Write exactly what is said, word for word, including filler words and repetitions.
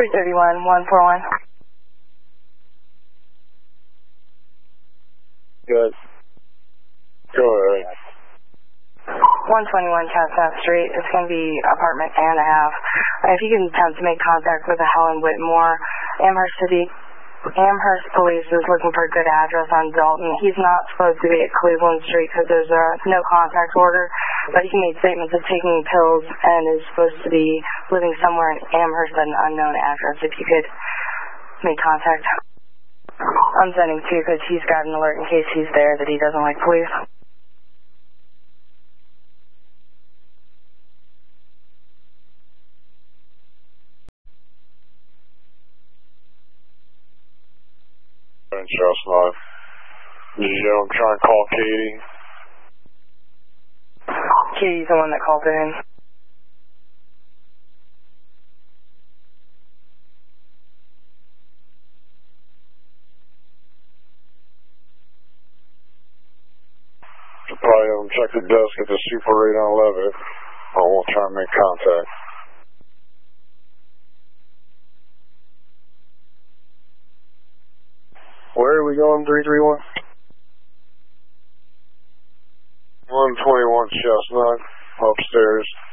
three thirty-one, one forty-one. Good. Go ahead. one twenty-one Chestnut Street. It's going to be apartment and a half. If you can attempt to make contact with the Helen Whitmore, Amherst City, Amherst Police is looking for a good address on Dalton. He's not supposed to be at Cleveland Street because there's a no contact order, but he made statements of taking pills and is supposed to be living somewhere in Amherst at an unknown address. If you could make contact. I'm sending two because he's got an alert in case he's there that he doesn't like police. Chestnut. Did you um, try and call Katie? Katie's the one that called in. Should probably um, check the desk at the Super eight on Levitt. I won't try and make contact. Where are we going, three three one? one twenty-one Chestnut, upstairs.